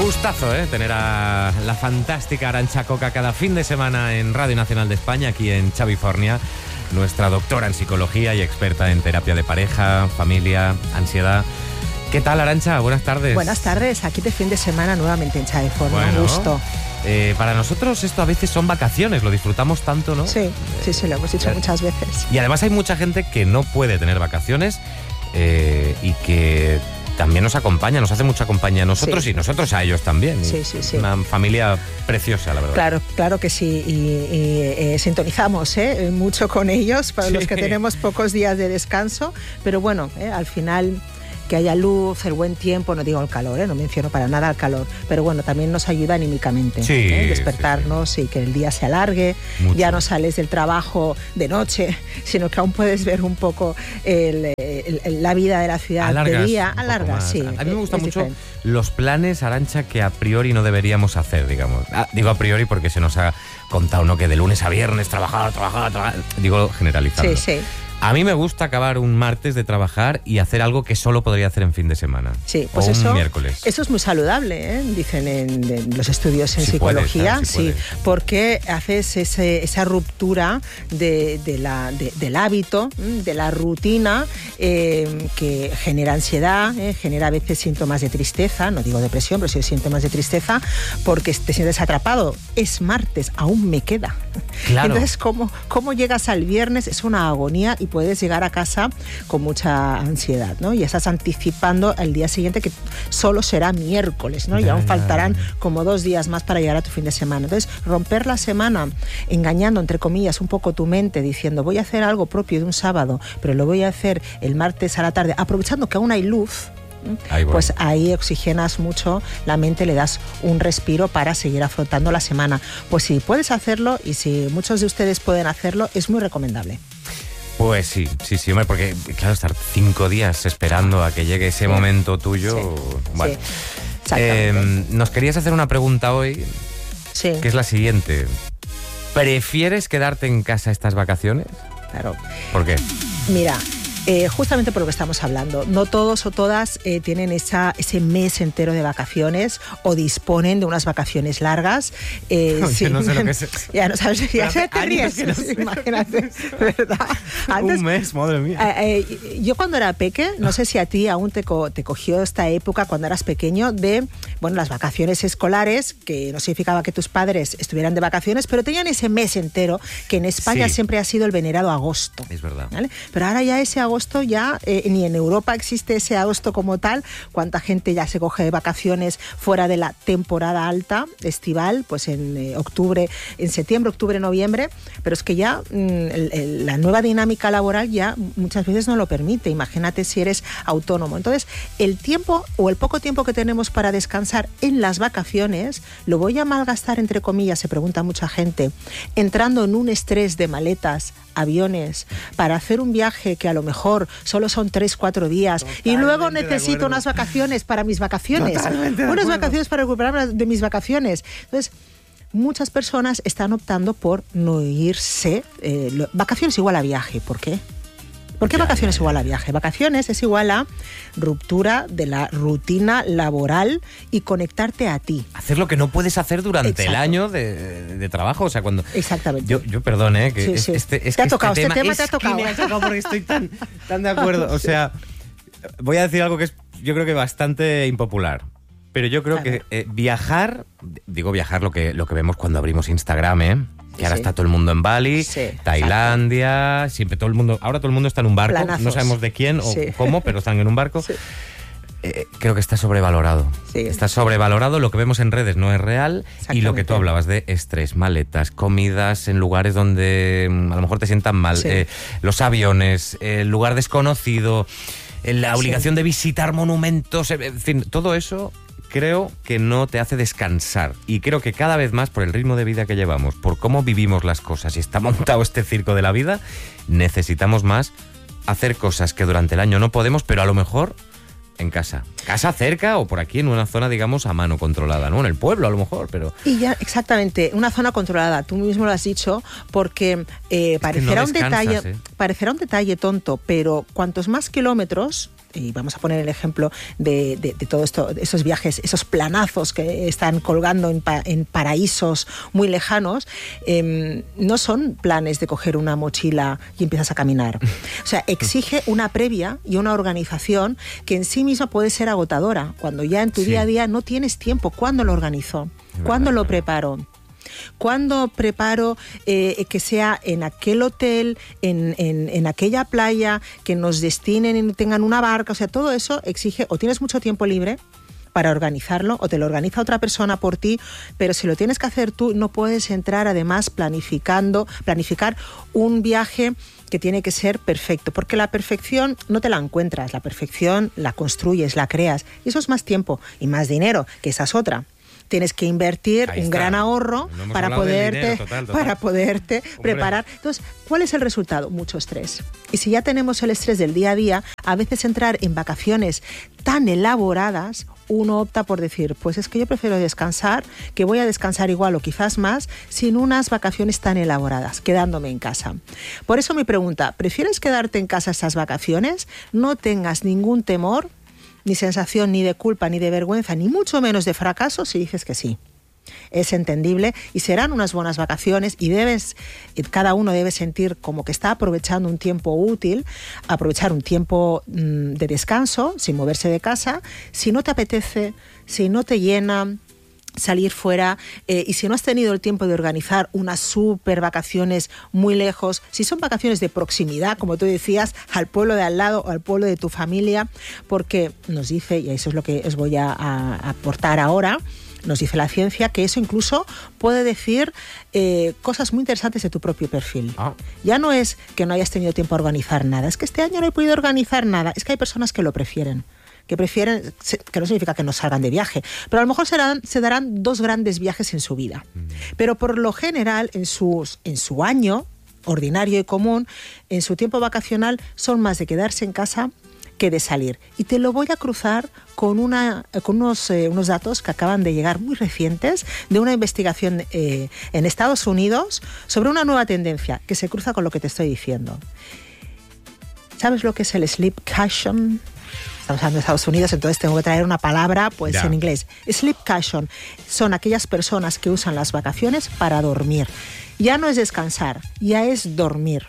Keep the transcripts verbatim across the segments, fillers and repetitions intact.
Gustazo, ¿eh? Tener a la fantástica Arantxa Coca cada fin de semana en Radio Nacional de España, aquí en Chavifornia, nuestra doctora en psicología y experta en terapia de pareja, familia, ansiedad. ¿Qué tal, Arantxa? Buenas tardes. Buenas tardes, aquí de fin de semana nuevamente en Chavifornia. Bueno, un gusto. Eh, para nosotros esto a veces son vacaciones, lo disfrutamos tanto, ¿no? Sí, sí, sí, lo hemos dicho eh, muchas veces. Y además hay mucha gente que no puede tener vacaciones eh, y que también nos acompaña, nos hace mucha compañía a nosotros sí. y nosotros a ellos también. Sí, sí, sí. Una familia preciosa, la verdad. Claro, claro que sí. Y, y eh, sintonizamos ¿eh? mucho con ellos, para sí. los que tenemos pocos días de descanso. Pero bueno, eh, al final, que haya luz, el buen tiempo, no digo el calor, ¿eh? no menciono para nada el calor, pero bueno, también nos ayuda anímicamente, sí, ¿eh? despertarnos sí, sí. y que el día se alargue, mucho. Ya no sales del trabajo de noche, sino que aún puedes ver un poco el, el, el, la vida de la ciudad alargas de día, alargas, sí. A mí me gustan mucho diferente. Los planes, Arantxa, que a priori no deberíamos hacer, digamos. Ah, digo a priori porque se nos ha contado, ¿no?, que de lunes a viernes trabajar, trabajar, trabajar, digo generalizando. Sí, sí. A mí me gusta acabar un martes de trabajar y hacer algo que solo podría hacer en fin de semana. Sí, pues o eso, un miércoles. Eso es muy saludable, ¿eh? Dicen en, en los estudios en sí psicología, puede, claro, sí, sí, porque haces ese, esa ruptura de, de la, de, del hábito, de la rutina, eh, que genera ansiedad, eh, genera a veces síntomas de tristeza, no digo depresión, pero sí síntomas de tristeza, porque te sientes atrapado. Es martes, aún me queda. Claro. Entonces, ¿cómo, cómo llegas al viernes? Es una agonía y puedes llegar a casa con mucha ansiedad, ¿no? Y estás anticipando el día siguiente, que solo será miércoles, ¿no? Y aún faltarán como dos días más para llegar a tu fin de semana. Entonces, romper la semana engañando, entre comillas, un poco tu mente, diciendo voy a hacer algo propio de un sábado, pero lo voy a hacer el martes a la tarde, aprovechando que aún hay luz. Ahí pues ahí oxigenas mucho la mente, le das un respiro para seguir afrontando la semana. Pues si puedes hacerlo, y si muchos de ustedes pueden hacerlo, es muy recomendable. Pues sí, sí, sí, hombre, porque claro, estar cinco días esperando a que llegue ese sí. momento tuyo... Sí. Bueno. Sí. Eh, nos querías hacer una pregunta hoy, sí. que es la siguiente. ¿Prefieres quedarte en casa estas vacaciones? Claro. ¿Por qué? Mira... Eh, justamente por lo que estamos hablando, no todos o todas eh, tienen esa, ese mes entero de vacaciones o disponen de unas vacaciones largas. Eh, no, sí. no sé lo que es eso. Ya no sabes, ya se te ríes, no sé. Imagínate, ¿verdad? Antes, un mes, madre mía. Eh, eh, yo cuando era peque, no sé si a ti aún te, co te cogió esta época cuando eras pequeño de, bueno, las vacaciones escolares, que no significaba que tus padres estuvieran de vacaciones, pero tenían ese mes entero, que en España sí. siempre ha sido el venerado agosto. Es verdad. ¿Vale? Pero ahora ya ese agosto agosto ya, eh, ni en Europa existe ese agosto como tal. Cuánta gente ya se coge de vacaciones fuera de la temporada alta estival, pues en eh, octubre, en septiembre, octubre, noviembre, pero es que ya mm, el, el, la nueva dinámica laboral ya muchas veces no lo permite. Imagínate si eres autónomo. Entonces, el tiempo o el poco tiempo que tenemos para descansar en las vacaciones, lo voy a malgastar, entre comillas, se pregunta mucha gente, entrando en un estrés de maletas, aviones, para hacer un viaje que a lo mejor solo son tres, cuatro días. Totalmente, y luego necesito unas vacaciones para mis vacaciones. Unas vacaciones para recuperarme de mis vacaciones. Entonces, muchas personas están optando por no irse. Eh, lo, vacaciones igual a viaje. ¿Por qué? ¿Por qué ya, vacaciones ya, ya. igual a viaje? Vacaciones es igual a ruptura de la rutina laboral y conectarte a ti. Hacer lo que no puedes hacer durante Exacto. el año de, de trabajo. O sea, cuando... Exactamente. Yo, yo perdón, ¿eh? Que sí, es, sí. Este, es te que ha tocado, este este tema, tema te ha tocado. Me ha tocado porque estoy tan, tan de acuerdo. O sea, voy a decir algo que es, yo creo que bastante impopular. Pero yo creo claro. que eh, viajar, digo viajar lo que, lo que vemos cuando abrimos Instagram, ¿eh? Que ahora sí. está todo el mundo en Bali, sí, Tailandia, exacto. siempre todo el mundo, ahora todo el mundo está en un barco, Planazos. No sabemos de quién o sí. cómo, pero están en un barco. Sí. Eh, creo que está sobrevalorado. Sí. Está sobrevalorado, lo que vemos en redes no es real y lo que tú hablabas de estrés, maletas, comidas en lugares donde a lo mejor te sientan mal, sí. eh, los aviones, el lugar desconocido, la obligación sí. de visitar monumentos, en fin, todo eso creo que no te hace descansar. Y creo que cada vez más, por el ritmo de vida que llevamos, por cómo vivimos las cosas y está montado este circo de la vida, necesitamos más hacer cosas que durante el año no podemos, pero a lo mejor en casa. Casa cerca o por aquí en una zona, digamos, a mano controlada, ¿no? En el pueblo a lo mejor, pero... Y ya, exactamente, una zona controlada. Tú mismo lo has dicho, porque eh, parecerá, que no un detalle, eh. parecerá un detalle tonto, pero cuantos más kilómetros y vamos a poner el ejemplo de, de, de todo esto, esos viajes, esos planazos que están colgando en, pa, en paraísos muy lejanos, eh, no son planes de coger una mochila y empiezas a caminar. O sea, exige una previa y una organización que en sí misma puede ser agotadora, cuando ya en tu sí. día a día no tienes tiempo. ¿Cuándo lo organizo? ¿Cuándo lo preparo? ¿Cuándo preparo eh, que sea en aquel hotel, en, en, en aquella playa, que nos destinen y tengan una barca? O sea, todo eso exige, o tienes mucho tiempo libre para organizarlo, o te lo organiza otra persona por ti, pero si lo tienes que hacer tú, no puedes entrar además planificando, planificar un viaje que tiene que ser perfecto, porque la perfección no te la encuentras, la perfección la construyes, la creas, y eso es más tiempo y más dinero, que esa es otra. Tienes que invertir un gran ahorro no para, poderte, dinero, total, total. para poderte preparar. Entonces, ¿cuál es el resultado? Mucho estrés. Y si ya tenemos el estrés del día a día, a veces entrar en vacaciones tan elaboradas, uno opta por decir, pues es que yo prefiero descansar, que voy a descansar igual o quizás más, sin unas vacaciones tan elaboradas, quedándome en casa. Por eso mi pregunta, ¿prefieres quedarte en casa estas vacaciones? No tengas ningún temor, ni sensación ni de culpa, ni de vergüenza, ni mucho menos de fracaso si dices que sí. Es entendible y serán unas buenas vacaciones y debes, cada uno debe sentir como que está aprovechando un tiempo útil, aprovechar un tiempo mmm, de descanso, sin moverse de casa. Si no te apetece, si no te llena salir fuera eh, y si no has tenido el tiempo de organizar unas super vacaciones muy lejos, si son vacaciones de proximidad, como tú decías, al pueblo de al lado o al pueblo de tu familia, porque nos dice, y eso es lo que os voy a, a aportar ahora, nos dice la ciencia que eso incluso puede decir eh, cosas muy interesantes de tu propio perfil. Ah. Ya no es que no hayas tenido tiempo a organizar nada, es que este año no he podido organizar nada, es que hay personas que lo prefieren. que prefieren, que no significa que no salgan de viaje, pero a lo mejor serán, se darán dos grandes viajes en su vida. Mm. Pero por lo general, en, sus, en su año ordinario y común, en su tiempo vacacional, son más de quedarse en casa que de salir. Y te lo voy a cruzar con, una, con unos, eh, unos datos que acaban de llegar muy recientes de una investigación eh, en Estados Unidos sobre una nueva tendencia que se cruza con lo que te estoy diciendo. ¿Sabes lo que es el sleepcation? Estamos hablando de Estados Unidos, entonces tengo que traer una palabra pues yeah. en inglés. Sleepcation son aquellas personas que usan las vacaciones para dormir. Ya no es descansar, ya es dormir.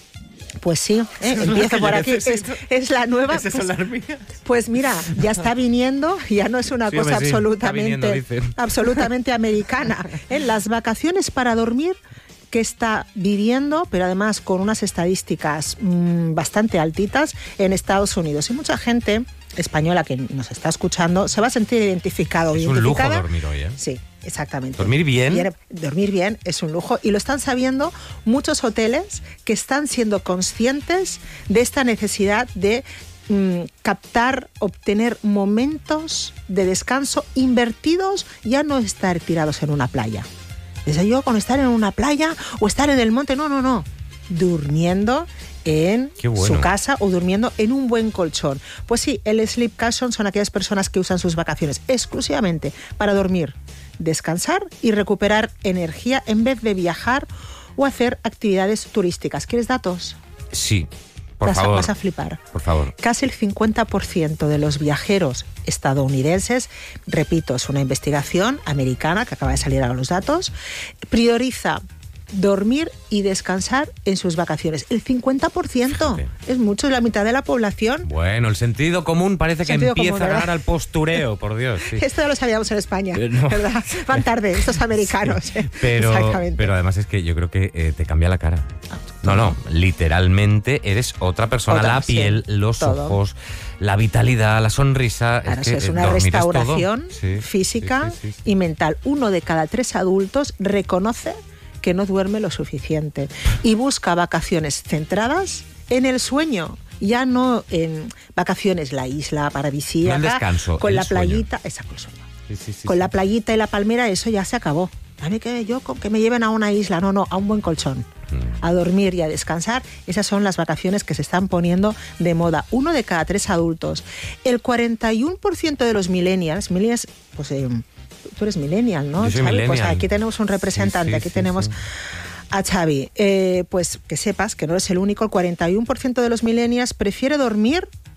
Pues sí, ¿eh? Empiezo por aquí, es, es la nueva. ¿Es eso pues, la armilla? Pues mira, ya está viniendo, ya no es una sí, cosa sí, absolutamente, viniendo, absolutamente americana. En las vacaciones para dormir que está viviendo, pero además con unas estadísticas mmm, bastante altitas en Estados Unidos. Y mucha gente española que nos está escuchando se va a sentir identificado. Es un lujo dormir hoy, ¿eh? Sí, exactamente. ¿Dormir bien? bien? Dormir bien es un lujo y lo están sabiendo muchos hoteles que están siendo conscientes de esta necesidad de mmm, captar, obtener momentos de descanso invertidos, ya no estar tirados en una playa. Desde yo con estar en una playa o estar en el monte, no, no, no. Durmiendo en bueno. su casa o durmiendo en un buen colchón. Pues sí, el sleepcation son aquellas personas que usan sus vacaciones exclusivamente para dormir, descansar y recuperar energía en vez de viajar o hacer actividades turísticas. ¿Quieres datos? Sí. Por vas, favor. A, vas a flipar. Por favor. Casi el cincuenta por ciento de los viajeros estadounidenses, repito, es una investigación americana que acaba de salir a los datos, prioriza dormir y descansar en sus vacaciones. El cincuenta por ciento. Fíjate. Es mucho, es la mitad de la población. Bueno, el sentido común parece que sentido empieza común, a ganar al postureo, por Dios. Sí. Esto ya lo sabíamos en España, eh, no. ¿verdad? Van tarde estos americanos. Sí. Eh. Pero, pero además es que yo creo que eh, te cambia la cara. No, no, literalmente eres otra persona. Otra, la piel, sí, los todo. Ojos, la vitalidad, la sonrisa. Claro, es, que, es una restauración es sí, física sí, sí, sí, sí. y mental. Uno de cada tres adultos reconoce que no duerme lo suficiente y busca vacaciones centradas en el sueño, ya no en vacaciones la isla paradisíaca, no el descanso, con el la sueño. playita, exacto, el sueño. Sí, sí, sí, con sí. la playita y la palmera, eso ya se acabó. A mí que yo que me lleven a una isla, no, no, a un buen colchón, mm. a dormir y a descansar. Esas son las vacaciones que se están poniendo de moda. Uno de cada tres adultos. El cuarenta y uno por ciento de los millennials, millennials, pues eh, tú eres millennial, ¿no? Yo soy millennial. Pues aquí tenemos un representante, sí, sí, aquí sí, tenemos... Sí. A Xavi, eh, pues que sepas que no eres el único, el cuarenta y uno por ciento de los millennials prefiere dormir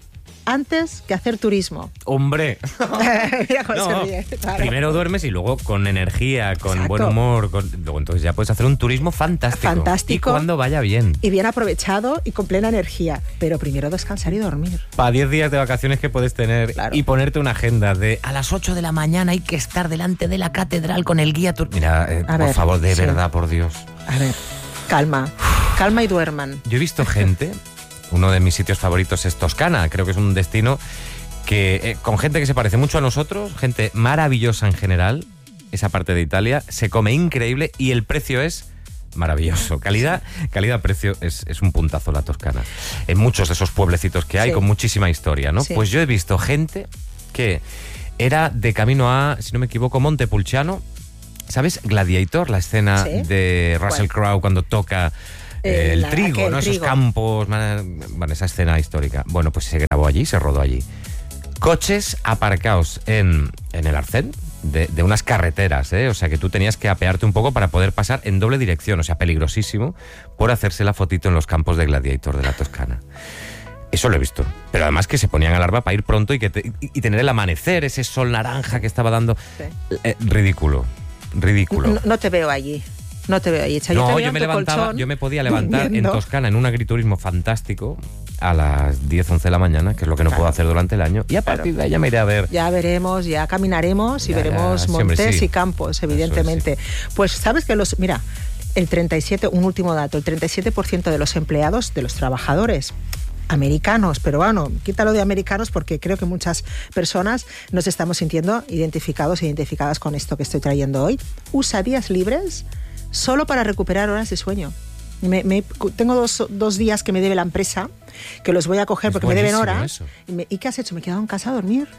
antes que hacer turismo. ¡Hombre! Mira cómo no, se ríe, claro. Primero duermes y luego con energía, con Exacto. buen humor. Con, luego entonces ya puedes hacer un turismo fantástico. Fantástico. Y cuando vaya bien. Y bien aprovechado y con plena energía. Pero primero descansar y dormir. Para diez días de vacaciones que puedes tener Claro. y ponerte una agenda de a las ocho de la mañana hay que estar delante de la catedral con el guía. tur- Mira, eh, A por ver, favor, de sí. verdad, por Dios. A ver, calma. Calma y duerman. Yo he visto gente, uno de mis sitios favoritos es Toscana, creo que es un destino que eh, con gente que se parece mucho a nosotros, gente maravillosa en general, esa parte de Italia, se come increíble y el precio es maravilloso. Calidad, calidad-precio es, es un puntazo la Toscana. En muchos de esos pueblecitos que hay Sí. con muchísima historia, ¿no? Sí. Pues yo he visto gente que era de camino a, si no me equivoco, Montepulciano. ¿Sabes? Gladiator, la escena Sí. de Russell Crowe cuando toca Eh, el la- trigo, aquel ¿no? Esos trigo. campos, man- bueno, esa escena histórica. Bueno, pues se grabó allí, se rodó allí. Coches aparcados en, en el arcén de, de unas carreteras, ¿eh? O sea que tú tenías que apearte un poco para poder pasar en doble dirección, o sea, peligrosísimo, por hacerse la fotito en los campos de Gladiator de la Toscana. Eso lo he visto. Pero además que se ponían alarma para ir pronto y, que te- y, y tener el amanecer, ese sol naranja que estaba dando. Sí. Eh, ridículo, ridículo. No, no te veo allí. No te veo allí. O sea, No, te veo yo en me tu levantaba, colchón yo me podía levantar durmiendo. en Toscana en un agriturismo fantástico a las diez, once de la mañana, que es lo que no Claro. puedo hacer durante el año, y a partir de ahí ya me iré a ver. Ya veremos, ya caminaremos y Ya, ya, veremos sí, hombre, montes sí. y campos, Eso es, evidentemente. Pues sabes que los... Mira, el treinta y siete, un último dato, el treinta y siete por ciento de los empleados, de los trabajadores americanos, pero bueno, quítalo de americanos porque creo que muchas personas nos estamos sintiendo identificados e identificadas con esto que estoy trayendo hoy. Usa días libres solo para recuperar horas de sueño. Me, me- tengo dos, dos días que me debe la empresa, que los voy a coger Es porque me deben buenísimo horas. eso. Y, me- ¿y qué has hecho? Me he quedado en casa a dormir.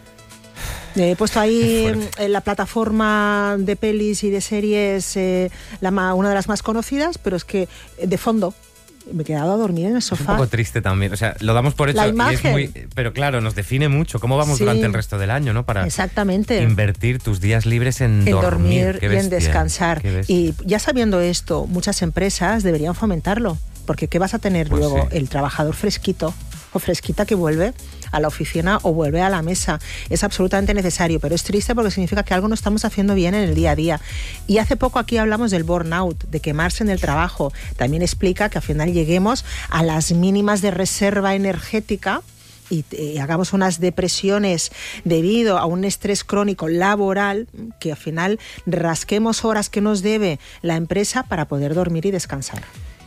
He puesto ahí Qué fuerte. en la plataforma de pelis y de series, eh, la ma- una de las más conocidas, pero es que eh, de fondo me he quedado a dormir en el Es un sofá. poco triste también, o sea, lo damos por hecho La y es imagen. muy, pero claro, nos define mucho cómo vamos Sí. durante el resto del año, ¿no? Para Exactamente. invertir tus días libres en, En dormir Qué y en bestia, descansar. qué bestia. Y ya sabiendo esto, muchas empresas deberían fomentarlo, porque ¿qué vas a tener Pues luego? sí. El trabajador fresquito o fresquita que vuelve a la oficina o vuelve a la mesa. Es absolutamente necesario, pero es triste porque significa que algo no estamos haciendo bien en el día a día. Y hace poco aquí hablamos del burnout, de quemarse en el trabajo. También explica que al final lleguemos a las mínimas de reserva energética y, y hagamos unas depresiones debido a un estrés crónico laboral, que al final rasquemos horas que nos debe la empresa para poder dormir y descansar.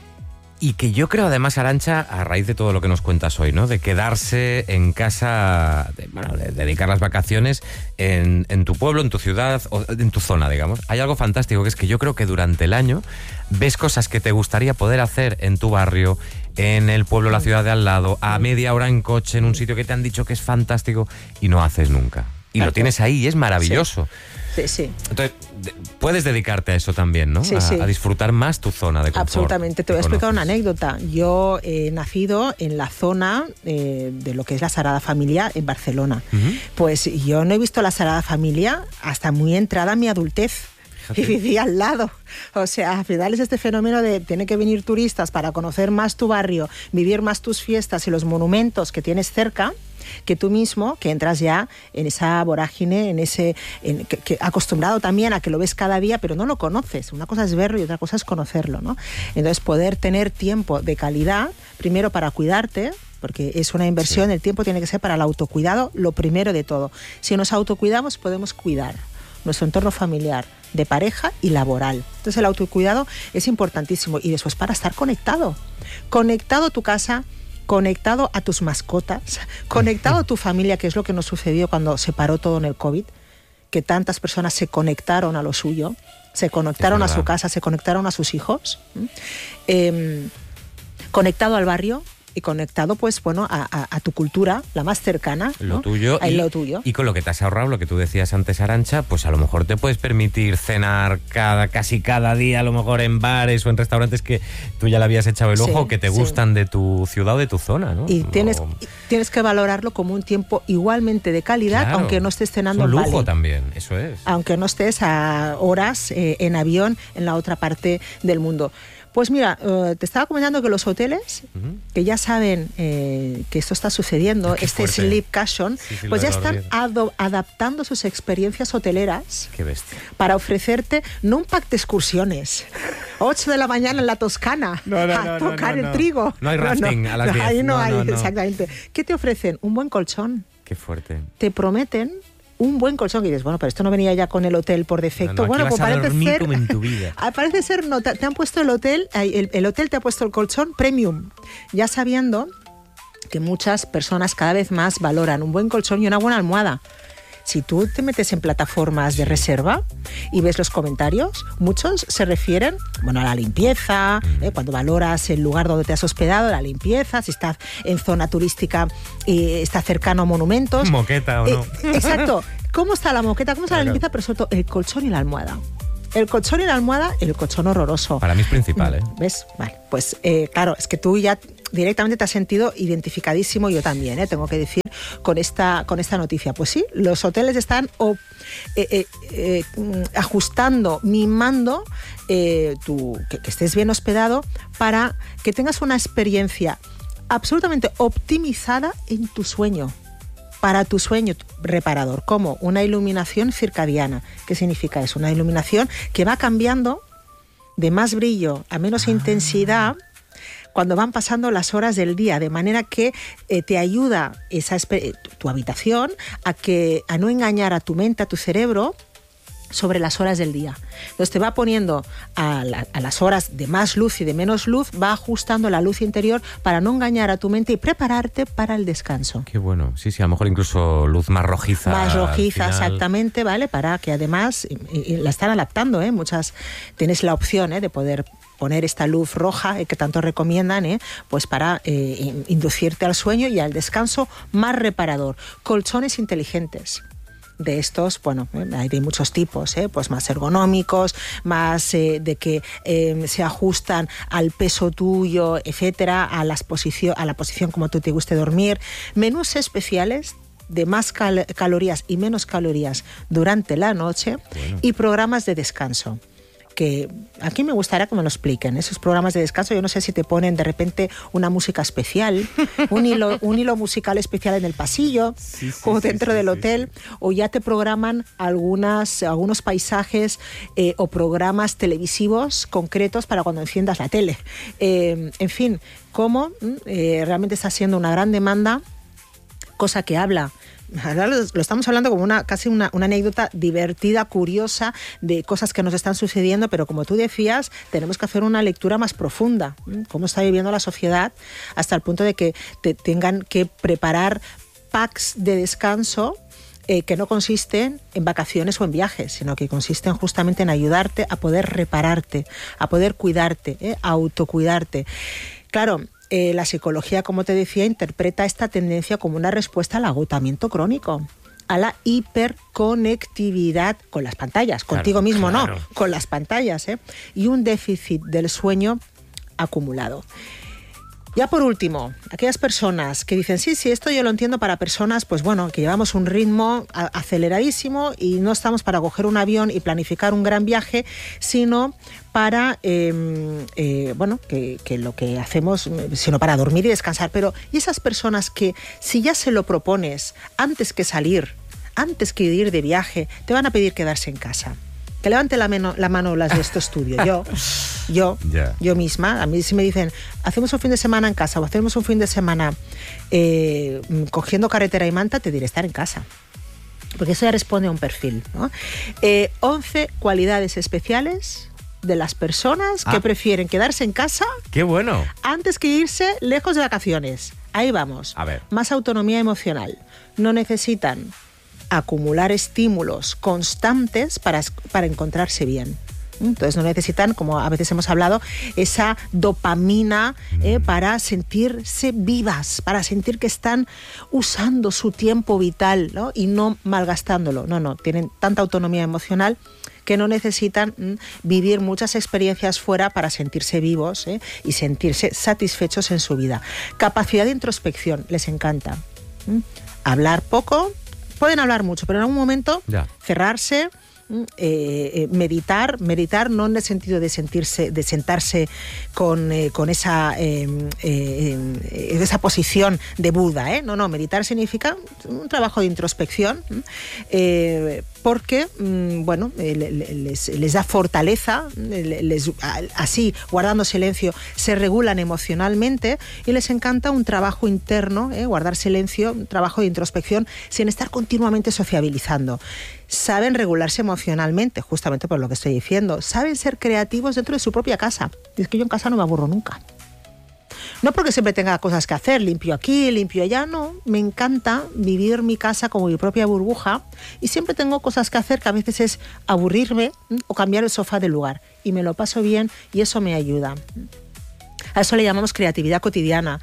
Y que yo creo además, Arantxa, a raíz de todo lo que nos cuentas hoy, ¿no? De quedarse en casa, de, bueno, de dedicar las vacaciones en, en tu pueblo, en tu ciudad, o en tu zona, digamos. Hay algo fantástico, que es que yo creo que durante el año ves cosas que te gustaría poder hacer en tu barrio, en el pueblo, la ciudad de al lado, a media hora en coche, en un sitio que te han dicho que es fantástico y no haces nunca. Y lo Exacto. tienes ahí y es maravilloso. Sí, sí. Entonces, de- puedes dedicarte a eso también, ¿no? Sí, a, sí. a disfrutar más tu zona de confort. Absolutamente. Te que voy a explicar una conoces. anécdota. Yo he nacido en la zona eh, de lo que es la Sagrada Familia en Barcelona. Ujú. Pues yo no he visto la Sagrada Familia hasta muy entrada en mi adultez. Fíjate. Y vivía al lado. O sea, al final es este fenómeno de tener que venir turistas para conocer más tu barrio, vivir más tus fiestas y los monumentos que tienes cerca, que tú mismo, que entras ya en esa vorágine, en ese en, que, que acostumbrado también a que lo ves cada día, pero no lo conoces. Una cosa es verlo y otra cosa es conocerlo, ¿no? Entonces, poder tener tiempo de calidad, primero para cuidarte, porque es una inversión, Sí. el tiempo tiene que ser para el autocuidado, lo primero de todo. Si nos autocuidamos, podemos cuidar nuestro entorno familiar, de pareja y laboral. Entonces el autocuidado es importantísimo y después para estar conectado, conectado a tu casa, conectado a tus mascotas, conectado a tu familia, que es lo que nos sucedió cuando se paró todo en el COVID, que tantas personas se conectaron a lo suyo, se conectaron a su casa, se conectaron a sus hijos, ¿m? eh, conectado al barrio y conectado, pues bueno, a, a, a tu cultura, la más cercana, Lo ¿no? tuyo, a y, lo tuyo. y con lo que te has ahorrado, lo que tú decías antes, Arantxa, pues a lo mejor te puedes permitir cenar cada, casi cada día, a lo mejor en bares o en restaurantes que tú ya le habías echado el Sí, ojo, que te sí. gustan de tu ciudad o de tu zona, ¿no? Y tienes, O- y tienes que valorarlo como un tiempo igualmente de calidad, Claro, aunque no estés cenando es un en lujo Bali, también, eso es. aunque no estés a horas eh, en avión en la otra parte del mundo. Pues mira, uh, te estaba comentando que los hoteles, uh-huh. que ya saben eh, que esto está sucediendo, Qué este fuerte. Sleep Cushion, sí, sí, pues ya están ado- adaptando sus experiencias hoteleras. Qué bestia. Para ofrecerte no un pack de excursiones, ocho de la mañana en la Toscana, no, no, a no, tocar no, no, el trigo. No hay rafting no, no, a las diez. Ahí no, no hay, no, no. exactamente. ¿Qué te ofrecen? Un buen colchón. Qué fuerte. Te prometen un buen colchón, y dices, bueno, pero esto no venía ya con el hotel por defecto. No, no, bueno, pues parece ser, como en tu vida. parece ser, no, te, te han puesto el hotel, el, el hotel te ha puesto el colchón premium, ya sabiendo que muchas personas cada vez más valoran un buen colchón y una buena almohada. Si tú te metes en plataformas de reserva y ves los comentarios, muchos se refieren, bueno, a la limpieza, ¿eh? Cuando valoras el lugar donde te has hospedado, la limpieza, si estás en zona turística y está cercano a monumentos. Moqueta o no. Eh, exacto. ¿Cómo está la moqueta? ¿Cómo está claro. la limpieza? Pero sobre todo el colchón y la almohada. El colchón y la almohada, el colchón horroroso. Para mí es principal, ¿eh? ¿Ves? Vale, pues eh, claro, es que tú ya directamente te has sentido identificadísimo, yo también, ¿eh? Tengo que decir, con esta, con esta noticia. Pues sí, los hoteles están oh, eh, eh, eh, ajustando, mimando eh, tu, que, que estés bien hospedado para que tengas una experiencia absolutamente optimizada en tu sueño. Para tu sueño reparador, como una iluminación circadiana. ¿Qué significa eso? Una iluminación que va cambiando de más brillo a menos ah. intensidad cuando van pasando las horas del día, de manera que eh, te ayuda esa tu habitación a, que, a no engañar a tu mente, a tu cerebro, sobre las horas del día. Entonces te va poniendo a, la, a las horas de más luz y de menos luz, va ajustando la luz interior para no engañar a tu mente y prepararte para el descanso. Qué bueno. Sí, sí, a lo mejor incluso luz más rojiza. Más rojiza, exactamente, ¿vale? Para que además, y, y la están adaptando, ¿eh? Muchas, tienes la opción, ¿eh? De poder poner esta luz roja eh, que tanto recomiendan, eh, pues para eh, inducirte al sueño y al descanso más reparador. Colchones inteligentes. De estos, bueno, hay de muchos tipos, ¿eh? Pues más ergonómicos, más eh, de que eh, se ajustan al peso tuyo, etcétera, a, las posición, a la posición como tú te guste dormir. Menús especiales de más cal- calorías y menos calorías durante la noche, bueno. Y programas de descanso. Que aquí me gustaría que me lo expliquen, esos programas de descanso. Yo no sé si te ponen de repente una música especial, un hilo, un hilo musical especial en el pasillo, sí, sí, o dentro sí, sí, del hotel, sí, sí. O ya te programan algunas, algunos paisajes eh, o programas televisivos concretos para cuando enciendas la tele. Eh, en fin, cómo eh, realmente está siendo una gran demanda, cosa que habla. Ahora lo, lo estamos hablando como una casi una, una anécdota divertida, curiosa, de cosas que nos están sucediendo, pero como tú decías, tenemos que hacer una lectura más profunda. Cómo está viviendo la sociedad hasta el punto de que te tengan que preparar packs de descanso eh, que no consisten en vacaciones o en viajes, sino que consisten justamente en ayudarte a poder repararte, a poder cuidarte, eh, a autocuidarte. Claro, Eh, la psicología, como te decía, interpreta esta tendencia como una respuesta al agotamiento crónico, a la hiperconectividad con las pantallas, claro, contigo mismo claro. No, con las pantallas, ¿eh? Y un déficit del sueño acumulado. Ya por último, aquellas personas que dicen, sí, sí, esto yo lo entiendo para personas, pues bueno, que llevamos un ritmo aceleradísimo y no estamos para coger un avión y planificar un gran viaje, sino para, eh, eh, bueno, que, que lo que hacemos, sino para dormir y descansar. Pero, ¿y esas personas que si ya se lo propones antes que salir, antes que ir de viaje, te van a pedir quedarse en casa? Que levante la mano, la mano las de este estudio. Yo, yo, yeah. yo misma, a mí si me dicen, hacemos un fin de semana en casa o hacemos un fin de semana eh, cogiendo carretera y manta, te diré estar en casa. Porque eso ya responde a un perfil, ¿no? Eh, once cualidades especiales de las personas ah. que prefieren quedarse en casa. ¡Qué bueno! Antes que irse lejos de vacaciones. Ahí vamos. A ver. Más autonomía emocional. No necesitan acumular estímulos constantes para, para encontrarse bien. Entonces no necesitan, como a veces hemos hablado, esa dopamina eh, para sentirse vivas, para sentir que están usando su tiempo vital, ¿no? Y no malgastándolo. No, no, tienen tanta autonomía emocional que no necesitan mm, vivir muchas experiencias fuera para sentirse vivos eh, y sentirse satisfechos en su vida. Capacidad de introspección, les encanta. ¿Mm? Hablar poco. Pueden hablar mucho, pero en algún momento ya. cerrarse, eh, meditar, meditar no en el sentido de sentirse, de sentarse con, eh, con esa, eh, eh, esa posición de Buda, ¿eh? No, no, meditar significa un trabajo de introspección, eh, porque, bueno, les, les da fortaleza, les, así, guardando silencio, se regulan emocionalmente y les encanta un trabajo interno, ¿eh? Guardar silencio, un trabajo de introspección, sin estar continuamente sociabilizando. Saben regularse emocionalmente, justamente por lo que estoy diciendo. Saben ser creativos dentro de su propia casa. Y es que yo en casa no me aburro nunca. No porque siempre tenga cosas que hacer, limpio aquí, limpio allá, no. Me encanta vivir mi casa como mi propia burbuja y siempre tengo cosas que hacer, que a veces es aburrirme o cambiar el sofá de lugar. Y me lo paso bien y eso me ayuda. A eso le llamamos creatividad cotidiana.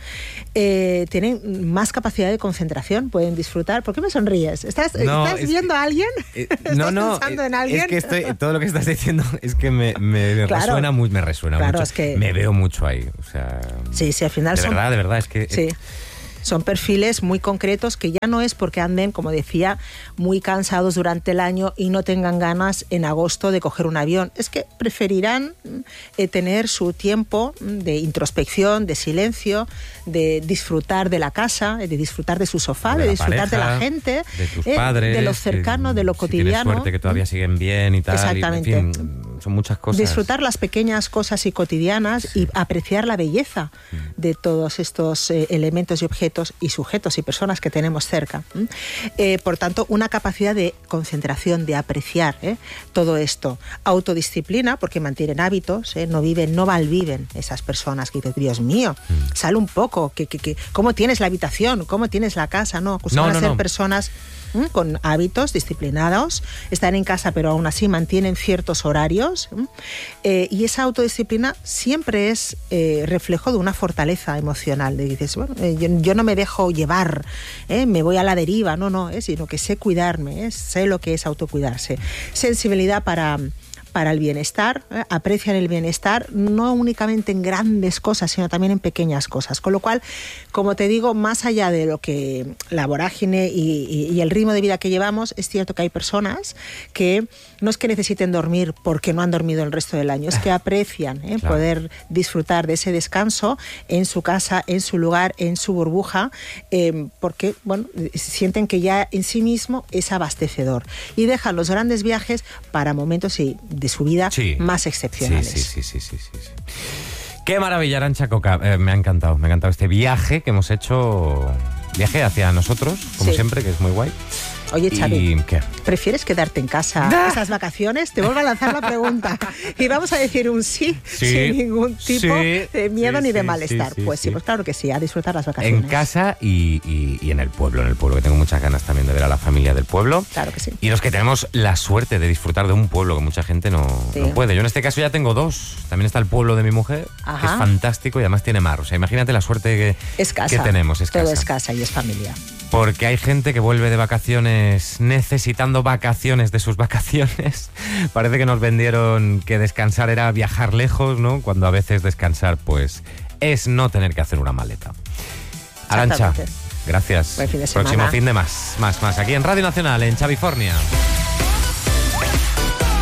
Eh, tienen más capacidad de concentración, pueden disfrutar. ¿Por qué me sonríes? ¿Estás, no, ¿estás viendo que, a alguien? Eh, ¿Estás no, no, pensando eh, en alguien? Es que estoy, todo lo que estás diciendo es que me, me, me claro, resuena, muy, me resuena claro, mucho. Es que, me veo mucho ahí. O sea, sí, sí, al final de son... De verdad, de verdad, es que... Sí. Son perfiles muy concretos que ya no es porque anden, como decía, muy cansados durante el año y no tengan ganas en agosto de coger un avión. Es que preferirán eh, tener su tiempo de introspección, de silencio, de disfrutar de la casa, de disfrutar de su sofá, de, de disfrutar pareja, de la gente, de tus eh, padres, de lo cercano, de lo si cotidiano. Tienes suerte que todavía siguen bien y tal. Exactamente. Y, en fin, son muchas cosas. Disfrutar las pequeñas cosas y cotidianas, sí, y apreciar la belleza mm. de todos estos eh, elementos y objetos y sujetos y personas que tenemos cerca. Eh, por tanto, una capacidad de concentración, de apreciar ¿eh? todo esto. Autodisciplina, porque mantienen hábitos, ¿eh? no viven, no malviven esas personas que dicen, Dios mío, mm. sal un poco, que, que, que, ¿cómo tienes la habitación? ¿Cómo tienes la casa? No, acostumbran no, no, a ser no. personas ¿Mm? con hábitos disciplinados, están en casa pero aún así mantienen ciertos horarios eh, y esa autodisciplina siempre es eh, reflejo de una fortaleza emocional, de dices, bueno, eh, yo, yo no me dejo llevar, eh, me voy a la deriva, no, no, eh, sino que sé cuidarme, eh, sé lo que es autocuidarse. Sensibilidad para... para el bienestar, ¿eh? aprecian el bienestar no únicamente en grandes cosas, sino también en pequeñas cosas. Con lo cual, como te digo, más allá de lo que la vorágine y, y, y el ritmo de vida que llevamos, es cierto que hay personas que no es que necesiten dormir porque no han dormido el resto del año, es que aprecian ¿eh? claro. poder disfrutar de ese descanso en su casa, en su lugar, en su burbuja, eh, porque bueno, sienten que ya en sí mismo es abastecedor y dejan los grandes viajes para momentos y de su vida sí. más excepcionales. Sí, sí, sí, sí, sí, sí. Qué maravilla, Arantxa Coca. Eh, me ha encantado, me ha encantado este viaje que hemos hecho, viaje hacia nosotros, como sí. siempre, que es muy guay. Oye, Xavi, ¿Y qué? ¿prefieres quedarte en casa ¡Ah! esas vacaciones? Te vuelvo a lanzar la pregunta. Y vamos a decir un sí, sí sin ningún tipo sí, de miedo sí, ni de sí, malestar. sí, sí, pues sí, sí, pues claro que sí, a disfrutar las vacaciones. En casa y, y, y en el pueblo, en el pueblo, que tengo muchas ganas también de ver a la familia del pueblo. Claro que sí. Y los que tenemos la suerte de disfrutar de un pueblo, que mucha gente no, sí. no puede. Yo en este caso ya tengo dos. También está el pueblo de mi mujer, Ajá. que es fantástico y además tiene mar. O sea, imagínate la suerte que, es casa. que tenemos. Es Todo casa. es casa y es familia. Porque hay gente que vuelve de vacaciones necesitando vacaciones de sus vacaciones. Parece que nos vendieron que descansar era viajar lejos, ¿no? Cuando a veces descansar, pues, es no tener que hacer una maleta. Arantxa, gracias. Buen fin de Próximo semana. fin de más, más, más. Aquí en Radio Nacional, en Xavifornia.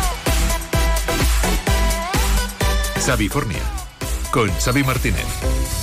Xavifornia, con Xavi Martínez.